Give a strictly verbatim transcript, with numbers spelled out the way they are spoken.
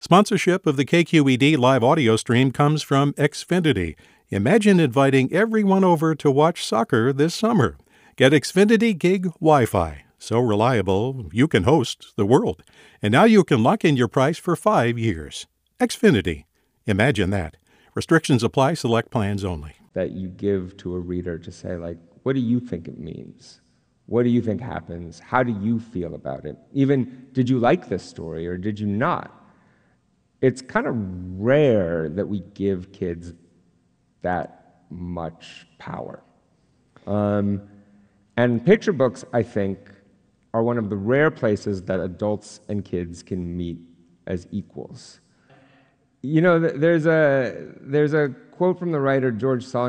Sponsorship of the K Q E D live audio stream comes from Xfinity. Imagine inviting everyone over to watch soccer this summer. Get Xfinity Gig Wi-Fi. So reliable, you can host the world. And now you can lock in your price for five years. Xfinity. Imagine that. Restrictions apply. Select plans only. That you give to a reader to say, like, what do you think it means? What do you think happens? How do you feel about it? Even, did you like this story or did you not? It's kind of rare that we give kids that much power. Um, and picture books, I think, are one of the rare places that adults and kids can meet as equals. You know, there's a, there's a quote from the writer George Saunders